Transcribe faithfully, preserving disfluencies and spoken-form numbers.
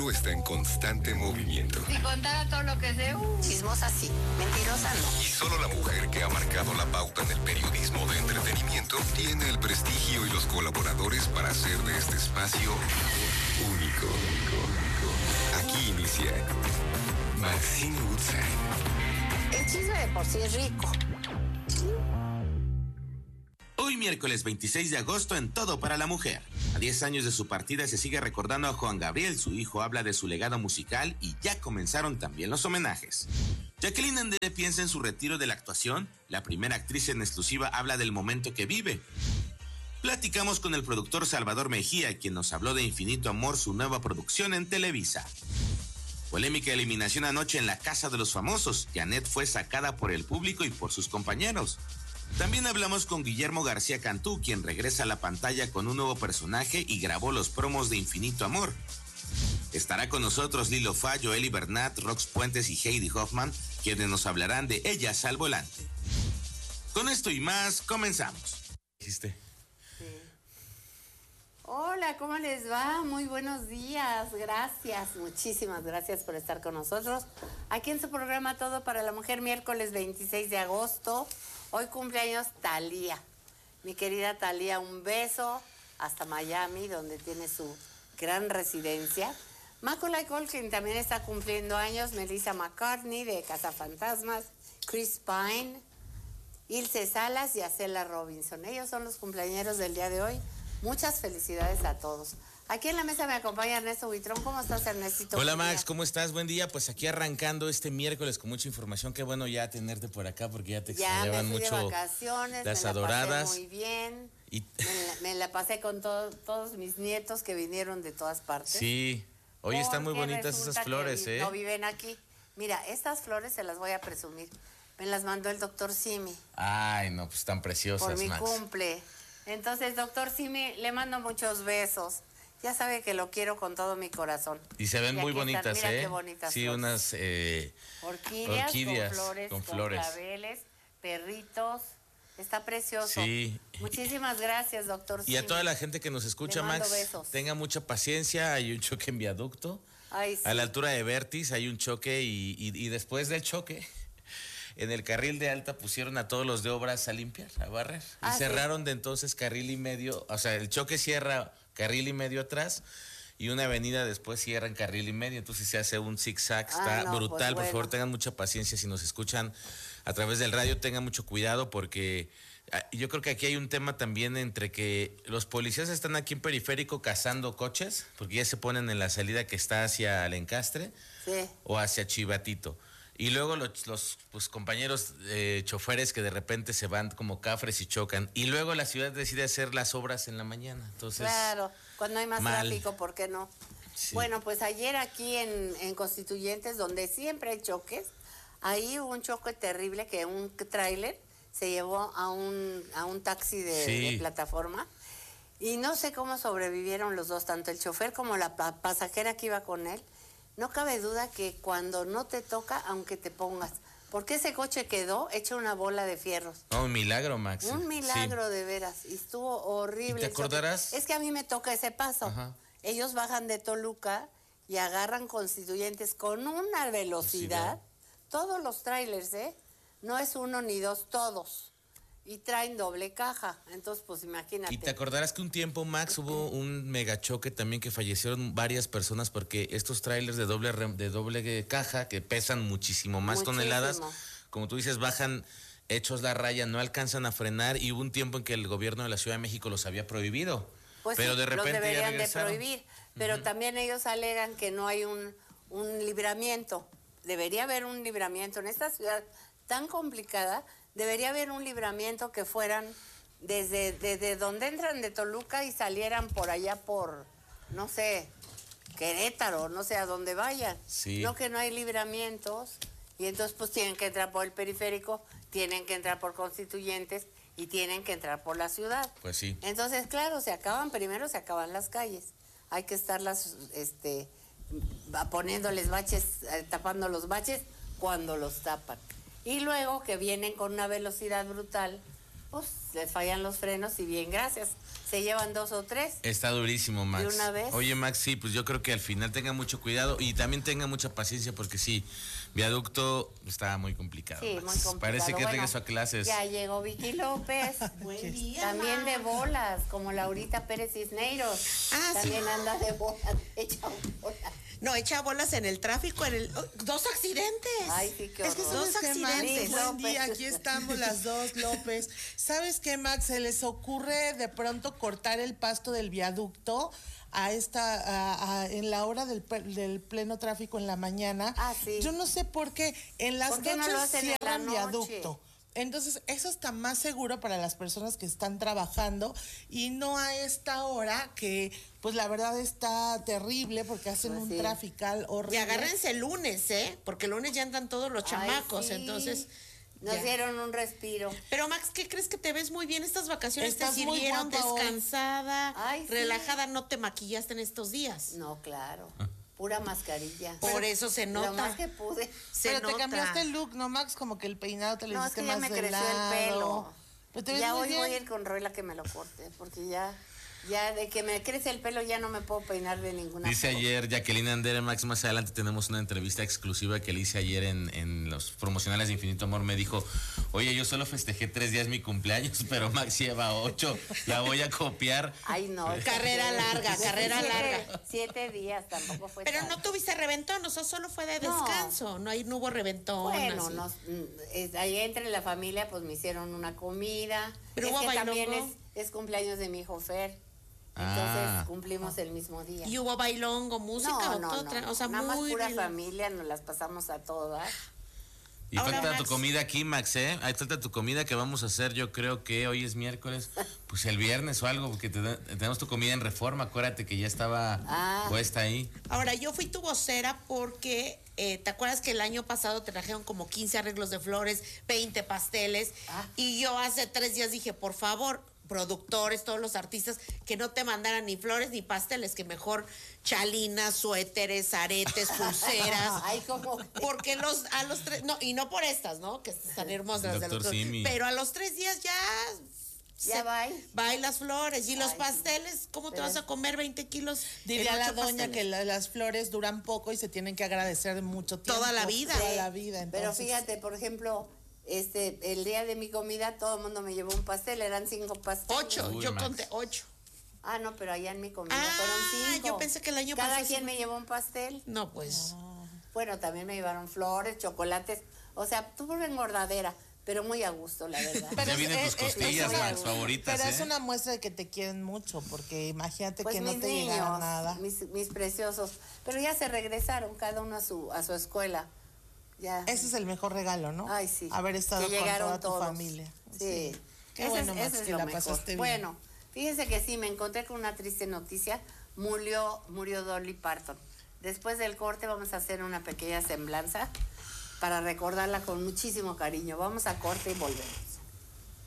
mundo está en constante movimiento. Si contara todo lo que sé, uh, chismosa sí, mentirosa no. Y solo la mujer que ha marcado la pauta en el periodismo de entretenimiento tiene el prestigio y los colaboradores para hacer de este espacio único. Aquí inicia Maxine Woodside. El chisme de por sí es rico. Hoy miércoles veintiséis de agosto en Todo para la Mujer. A diez años de su partida se sigue recordando a Juan Gabriel. Su hijo habla de su legado musical y ya comenzaron también los homenajes. Jacqueline Andere piensa en su retiro de la actuación. La primera actriz en exclusiva habla del momento que vive. Platicamos con el productor Salvador Mejía, quien nos habló de Infinito Amor, su nueva producción en Televisa. Polémica eliminación anoche en la Casa de los Famosos. Janet fue sacada por el público y por sus compañeros. También hablamos con Guillermo García Cantú, quien regresa a la pantalla con un nuevo personaje y grabó los promos de Infinito Amor. Estará con nosotros Lilo Fallo, Eli Bernat, Rox Puentes y Heidi Hoffman, quienes nos hablarán de Ellas al Volante. Con esto y más, comenzamos. ¿Dijiste? Sí. Hola, ¿cómo les va? Muy buenos días, gracias, muchísimas gracias por estar con nosotros. Aquí en su programa Todo para la Mujer, miércoles veintiséis de agosto. Hoy cumpleaños Thalía. Mi querida Thalía, un beso hasta Miami, donde tiene su gran residencia. Macaulay Culkin también está cumpliendo años. Melissa McCartney de Cazafantasmas, Chris Pine, Ilse Salas y Acela Robinson. Ellos son los cumpleañeros del día de hoy. Muchas felicidades a todos. Aquí en la mesa me acompaña Ernesto Buitrón. ¿Cómo estás, Ernestito? Hola, Max, ¿cómo estás? Buen día. Pues aquí arrancando este miércoles con mucha información. Qué bueno ya tenerte por acá porque ya te extrañaban mucho. Ya me fui de vacaciones, las me la adoradas. pasé muy bien. Y... Me, la, me la pasé con to, todos mis nietos que vinieron de todas partes. Sí. Hoy están muy bonitas esas flores, que ¿eh? No viven aquí. Mira, estas flores se las voy a presumir. Me las mandó el doctor Simi. Ay, no, pues tan preciosas, por mi Max. cumple. Entonces, doctor Simi, le mando muchos besos. Ya sabe que lo quiero con todo mi corazón. Y se ven y muy bonitas, están, mira ¿eh? qué bonitas sí, flores. unas eh, orquídeas, orquídeas con flores, con, con flores. claveles, perritos. Está precioso. Sí. Muchísimas gracias, doctor Y Simi. a toda la gente que nos escucha, Max, besos. tenga mucha paciencia. Hay un choque en viaducto. Ay, sí. A la altura de Vertis hay un choque y, y, y después del choque, en el carril de alta pusieron a todos los de obras a limpiar, a barrer. Ah, y cerraron sí. de entonces carril y medio, o sea, el choque cierra carril y medio atrás y una avenida después cierra en carril y medio, entonces se hace un zigzag, está ah, no, brutal. pues, por bueno. favor, tengan mucha paciencia si nos escuchan a través del radio, tengan mucho cuidado porque yo creo que aquí hay un tema también entre que los policías están aquí en Periférico cazando coches, porque ya se ponen en la salida que está hacia el Encastre, sí, o hacia Chivatito. Y luego los, los pues, compañeros eh, choferes que de repente se van como cafres y chocan. Y luego la ciudad decide hacer las obras en la mañana. Entonces, claro, cuando hay más mal. tráfico, ¿por qué no? Sí. Bueno, pues ayer aquí en, en Constituyentes, donde siempre hay choques, ahí hubo un choque terrible que un tráiler se llevó a un, a un taxi de, sí. de plataforma. Y no sé cómo sobrevivieron los dos, tanto el chofer como la pa- pasajera que iba con él. No cabe duda que cuando no te toca, aunque te pongas, porque ese coche quedó hecho una bola de fierros. Oh, un milagro, Max. Un milagro sí. de veras, y estuvo horrible. ¿Y te acordarás? Es que a mí me toca ese paso. Ajá. Ellos bajan de Toluca y agarran Constituyentes con una velocidad. Sí, todos los trailers, ¿eh? No es uno ni dos, todos. Y traen doble caja, entonces pues imagínate. Y te acordarás que un tiempo, Max, hubo un megachoque también que fallecieron varias personas porque estos trailers de doble de doble caja que pesan muchísimo más muchísimo. toneladas, como tú dices, bajan hechos la raya, no alcanzan a frenar y hubo un tiempo en que el gobierno de la Ciudad de México los había prohibido. Pues pero sí, de repente los deberían ya de prohibir, pero uh-huh. también ellos alegan que no hay un, un libramiento. Debería haber un libramiento en esta ciudad tan complicada. Debería haber un libramiento que fueran desde, desde donde entran de Toluca y salieran por allá por, no sé, Querétaro, no sé a dónde vayan. Sí. No, que no hay libramientos y entonces pues tienen que entrar por el periférico, tienen que entrar por Constituyentes y tienen que entrar por la ciudad. Pues sí. Entonces, claro, se acaban, primero se acaban las calles. Hay que estarlas, este, poniéndoles baches, eh, tapando los baches cuando los tapan. Y luego que vienen con una velocidad brutal, pues les fallan los frenos y bien, gracias. ¿Se llevan dos o tres? Está durísimo, Max. ¿De una vez? Oye, Max, sí, pues yo creo que al final tenga mucho cuidado y también tenga mucha paciencia porque sí, viaducto está muy complicado. Sí, Max. muy complicado. Parece que bueno, regresó a clases. Ya llegó Vicky López. Buen día. También de bolas, como Laurita Pérez Cisneros. Ah, También sí. anda de bolas, echa bolas. No, echa bolas en el tráfico, en el... oh, ¡dos accidentes! Ay, sí, qué Es que horror. Dos ¿sabes qué, Max? accidentes. Buen López. día, aquí estamos las dos, López. ¿Sabes qué, Max? Se les ocurre de pronto cortar el pasto del viaducto a esta a, a, en la hora del, del pleno tráfico en la mañana. Ah, sí. Yo no sé por qué en las ¿Por qué no noches lo hacen en la cierran noche? viaducto. Entonces, eso está más seguro para las personas que están trabajando y no a esta hora que, pues la verdad está terrible porque hacen Pues un sí. trafical horrible. Y agárrense el lunes, ¿eh? Porque el lunes ya andan todos los Ay, chamacos, sí. entonces... Nos ya. dieron un respiro. Pero Max, ¿qué crees que te ves muy bien estas vacaciones? Estás te muy sirvieron guapa hoy. descansada, Ay, sí. relajada, no te maquillaste en estos días. No, claro. Pura mascarilla. Por eso se Lo nota. más que pude. Se Pero nota. te cambiaste el look, ¿no, Max? Como que el peinado te lo No, es hiciste que ya más me de creció lado. el pelo. Pero te ves Ya muy hoy bien. voy a ir con Roela que me lo corte, porque ya, ya de que me crece el pelo ya no me puedo peinar de ninguna Dice forma. ayer Jacqueline Andere, Max, más adelante tenemos una entrevista exclusiva que le hice ayer en, en los promocionales de Infinito Amor. Me dijo, oye, yo solo festejé tres días mi cumpleaños, pero Max lleva ocho, la voy a copiar. Ay, no. Carrera larga, Siete- carrera siete- larga. Siete días tampoco fue Pero tanto. no tuviste reventón, o sea, solo fue de No. descanso, no, hay, no hubo reventón. Bueno, así. nos, mm, es- ahí entre la familia pues me hicieron una comida. Pero es hubo que también bailongo. es, es cumpleaños de mi hijo Fer. Entonces Ah. cumplimos el mismo día. ¿Y hubo bailongo, música no, o no, todo no, otra? no. O sea, nada más muy pura bien. familia, nos las pasamos a todas. Y Ahora, falta Max. tu comida aquí, Max, ¿eh? Ahí falta tu comida que vamos a hacer, yo creo que hoy es miércoles, pues el viernes o algo, porque te- tenemos tu comida en Reforma, acuérdate que ya estaba Ah. puesta ahí. Ahora, yo fui tu vocera porque, eh, ¿te acuerdas que el año pasado te trajeron como quince arreglos de flores, veinte pasteles? Ah. Y yo hace tres días dije, por favor, productores, todos los artistas, que no te mandaran ni flores ni pasteles, que mejor chalinas, suéteres, aretes, pulseras. Ay, como. Porque los, a los tres, no, y no por estas, ¿no? Que están hermosas las del Doctor doctor. Simi. Pero a los tres días ya. Ya va. Va y las flores. Y los Ay, sí. pasteles, ¿cómo te Pero vas a comer veinte kilos? Dile en a la ocho doña pasteles? que la- las flores duran poco y se tienen que agradecer mucho tiempo. Toda la vida. Toda la vida, Pero entonces. fíjate, por ejemplo, este, el día de mi comida todo el mundo me llevó un pastel, eran cinco pasteles. Ocho, Uy, yo Max. conté ocho. Ah, no, pero allá en mi comida Ah, fueron cinco. yo pensé que el año Cada pasado quien sí. me llevó un pastel. No, pues. Bueno, también me llevaron flores, chocolates. O sea, tuve engordadera, pero muy a gusto, la verdad. Ya es- vienen es- tus es- costillas, es una- Max, favoritas, Pero ¿eh? es una muestra de que te quieren mucho, porque imagínate Pues que no mis te niños, llegara nada. mis, mis preciosos. Pero ya se regresaron cada uno a su, a su escuela. Ya. Ese es el mejor regalo, ¿no? Ay, sí. Haber estado Que con llegaron toda tu todos. familia. Sí. Qué Ese bueno, es, Max, ese es que lo la mejor. pasaste bien. Bueno, fíjense que sí, me encontré con una triste noticia. Murió, murió Dolly Parton. Después del corte vamos a hacer una pequeña semblanza para recordarla con muchísimo cariño. Vamos a corte y volvemos.